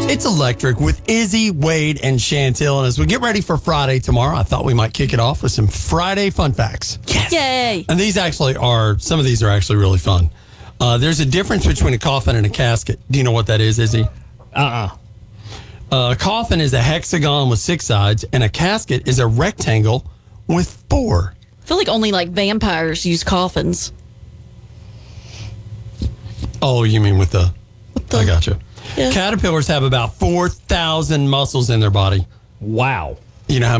It's Electric with Izzy, Wade, and Chantel. And as we get ready for Friday tomorrow, I thought we might kick it off with some Friday fun facts. Yes. Yay. And some of these are actually really fun. There's a difference between a coffin and a casket. Do you know what that is, Izzy? A coffin is a hexagon with 6 sides, and a casket is a rectangle with 4. I feel like vampires use coffins. Oh, you mean with the I gotcha. Yeah. Caterpillars have about 4,000 muscles in their body. Wow. You know how